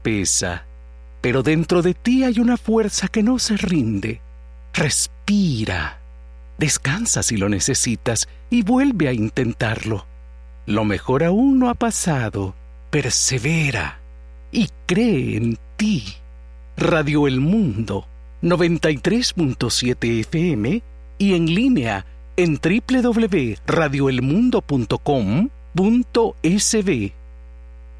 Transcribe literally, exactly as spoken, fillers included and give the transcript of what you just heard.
pesa, pero dentro de ti hay una fuerza que no se rinde. Respira. Descansa si lo necesitas y vuelve a intentarlo. Lo mejor aún no ha pasado. Persevera y cree en ti. Radio El Mundo, noventa y tres punto siete F M y en línea en doble u doble u doble u punto radio el mundo punto com punto es be.